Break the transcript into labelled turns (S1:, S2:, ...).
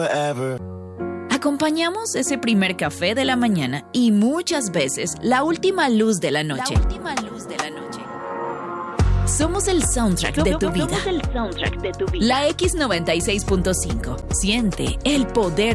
S1: Acompañamos ese primer café de la mañana y muchas veces la última luz de la noche. Somos el soundtrack de tu vida. La X96.5. Siente el poder